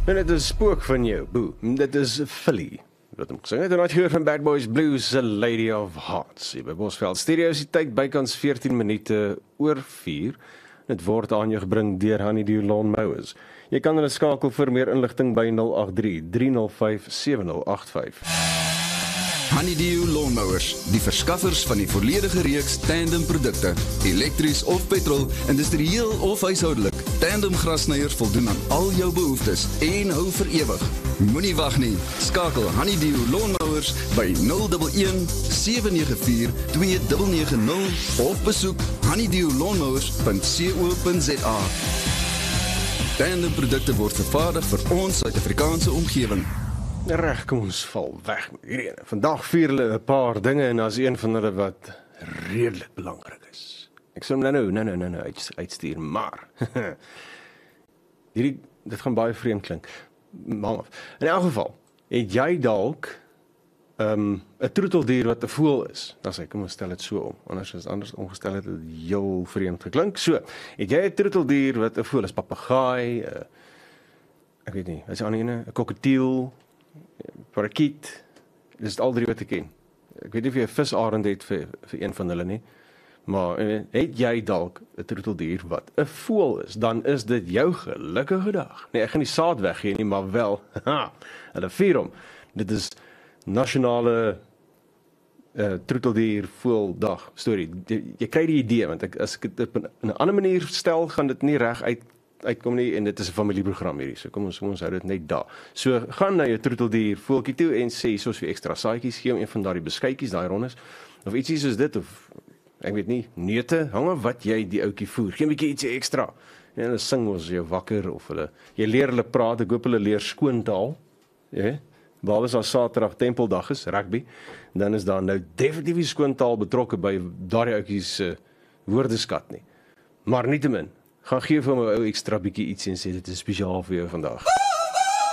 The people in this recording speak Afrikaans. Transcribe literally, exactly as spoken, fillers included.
En dit is spook van jou, boe. Dit is Philly. Wat hem gesing het, en uitgehoor van Bad Boys Blues, A Lady of Hearts. Hier by Bosveld Stereo is die tyd bykans veertien minute oor vier. Dit word aan jou gebring deur Honeydew Lawn Mowers. Jy kan hulle skakel vir meer inligting by nul agt drie, drie nul vyf, sewe nul agt vyf. Honeydew Lawnmowers, die verskaffers van die volledige reeks tandem produkte, elektries of petrol, industrieel of huishoudelik. Tandem grassnyers voldoen aan al jou behoeftes en hou vir ewig. Moenie wag nie. Skakel Honeydew Lawnmowers by nul een een, sewe nege vier, twee nege nege nul of besoek honeydew lawnmowers punt co punt za. Tandem produkte word vervaardig vir ons Suid-Afrikaanse omgewing. Reg, kom ons val weg met hierdie ene. Vandag vier hulle 'n paar dinge en daar's een van hulle wat redelik belangrik is. Ek sê hom nou nou, nou nou nou nou uit, uitstuur, maar hierdie dit gaan baie vreemd klink. Maar in elk geval, het jy dalk um, 'n troeteldier wat 'n voël is? Dan sê kom ons stel dit so om. Anders is anders omgestel het dit heel vreemd geklink. So, het jy 'n troeteldier wat 'n voël is, papegaai, uh, ek weet nie, is aan ene 'n kokatiel, parakiet, dis al drie wat ek ken. Ek weet nie of jy 'n visarend het vir, vir een van hulle nie, maar het jy dalk 'n troeteldier wat 'n voël is, dan is dit jou gelukkige dag. Nee, ek gaan nie saad weggee nie, maar wel, haha, hulle vier hom. Dit is nasionale uh, troeteldier voëldag storie. Jy, jy kry die idee, want ek, as ek dit op 'n 'n ander manier stel, gaan dit nie reg uit uitkom nie, en dit is 'n familieprogram hierdie, so kom ons, kom ons hou dit net daar. So, gaan na jou troeteldier voeltjie toe en sê, soos vir extra saadjies, gee hom een van daardie beskuitjies, daai rondes, of ietsie soos dit, of, ek weet nie, neute, hang af wat jy die ouetjie voer, gee 'n bietjie ietsie ekstra, en hulle sing ons jou wakker, of hulle, jy leer hulle praat, ek hoop hulle leer skoontaal, ja, behalwe as daar Saterdag tempeldag is, rugby, dan is daar nou definitief nie skoontaal betrokke by daardie ouetjies uh, woordeskat nie, maar nietemin, gaan gee vir my ou ekstra bietjie iets en sê dit is spesiaal vir jou vandag.